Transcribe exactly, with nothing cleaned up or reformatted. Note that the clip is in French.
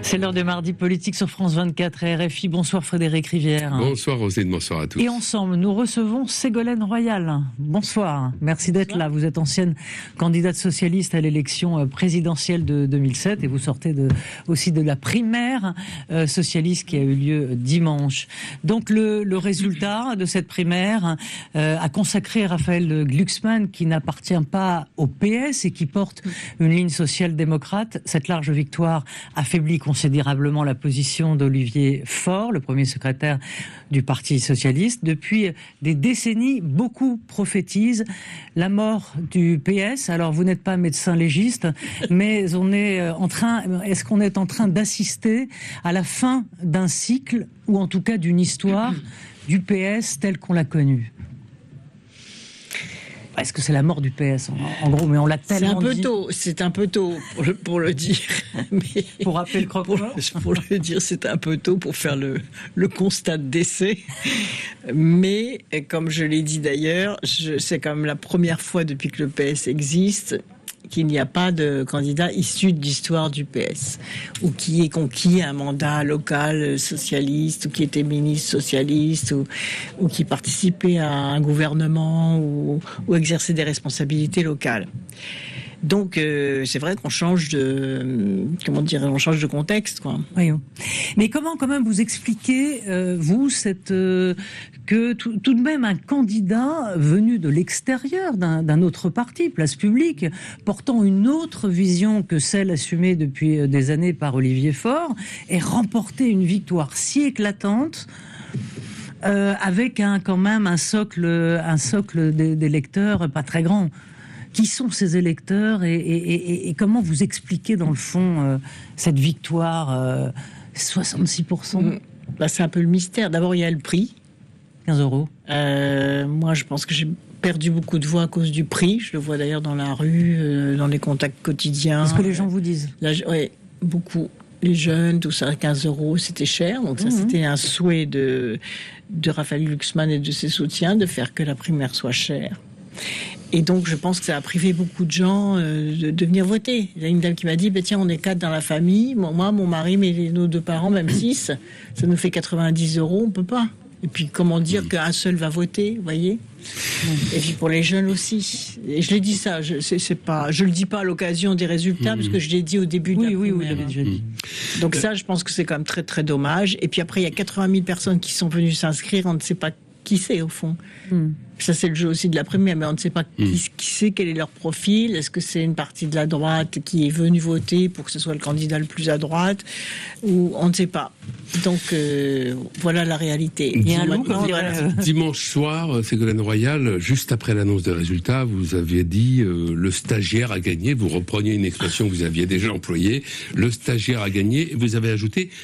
C'est l'heure de Mardi Politique sur France vingt-quatre et R F I. Bonsoir Frédéric Rivière. Bonsoir Roselyne, bonsoir à tous. Et ensemble, nous recevons Ségolène Royal. Bonsoir, merci d'être là. Vous êtes ancienne candidate socialiste à l'élection présidentielle de deux mille sept et vous sortez de, aussi de la primaire euh, socialiste qui a eu lieu dimanche. Donc le, le résultat de cette primaire euh, a consacré Raphaël Glucksmann, qui n'appartient pas au P S et qui porte une ligne social-démocrate. Cette large victoire affaiblit considérablement la position d'Olivier Faure, le premier secrétaire du Parti socialiste. Depuis des décennies, beaucoup prophétisent la mort du P S. Alors, vous n'êtes pas médecin légiste, mais on est en train, est-ce qu'on est en train d'assister à la fin d'un cycle, ou en tout cas d'une histoire du P S telle qu'on l'a connue? Est-ce que c'est la mort du P S, en, en gros, mais on l'a tellement C'est un peu dit. tôt, c'est un peu tôt pour le, pour le dire. Mais pour rappeler le croque-mort. Pour, pour le dire, c'est un peu tôt pour faire le, le constat de décès. Mais, comme je l'ai dit d'ailleurs, je, c'est quand même la première fois depuis que le P S existe qu'il n'y a pas de candidat issu de l'histoire du P S, ou qui ait conquis un mandat local socialiste, ou qui était ministre socialiste, ou, ou qui participait à un gouvernement, ou, ou exerçait des responsabilités locales. Donc euh, c'est vrai qu'on change de comment dire, on change de contexte, quoi. Oui. Mais comment quand même vous expliquez euh, vous cette euh, que tout, tout de même un candidat venu de l'extérieur d'un, d'un autre parti, Place Publique, portant une autre vision que celle assumée depuis des années par Olivier Faure, ait remporté une victoire si éclatante. Euh, avec un quand même un socle un socle d'électeurs pas très grand. Qui sont ces électeurs et, et, et, et comment vous expliquez dans le fond euh, cette victoire euh, soixante-six pour cent? Bah, c'est un peu le mystère. D'abord, il y a le prix. quinze euros. Euh, moi, je pense que j'ai perdu beaucoup de voix à cause du prix. Je le vois d'ailleurs dans la rue, euh, dans les contacts quotidiens. Qu'est-ce que les gens vous disent? Oui, beaucoup. Les jeunes, tout ça, quinze euros, c'était cher. Donc ça, mmh. c'était un souhait de, de Raphaël Glucksmann et de ses soutiens de faire que la primaire soit chère. Et donc, je pense que ça a privé beaucoup de gens euh, de, de venir voter. Il y a une dame qui m'a dit, bah, tiens, on est quatre dans la famille. Moi, moi mon mari, mais les, nos deux parents, même six, ça nous fait quatre-vingt-dix euros, on peut pas. Et puis, comment dire mmh. qu'un seul va voter, vous voyez mmh. Et puis, pour les jeunes aussi. Et je l'ai dit ça, je c'est, c'est pas, je le dis pas à l'occasion des résultats, mmh. parce que je l'ai dit au début de oui, la oui, première. Oui, oui, oui, oui. Donc ça, je pense que c'est quand même très, très dommage. Et puis après, il y a quatre-vingt mille personnes qui sont venues s'inscrire, on ne sait pas qui c'est, au fond. Mmh. Ça, c'est le jeu aussi de la première, mais on ne sait pas mmh. qui, qui c'est, quel est leur profil. Est-ce que c'est une partie de la droite qui est venue voter pour que ce soit le candidat le plus à droite, ou on ne sait pas. Donc, euh, voilà la réalité. Il y a un loup, voilà. Dimanche soir, Ségolène Royal, juste après l'annonce des résultats, vous aviez dit euh, le stagiaire a gagné. Vous repreniez une expression que vous aviez déjà employée. Le stagiaire a gagné. Et vous avez ajouté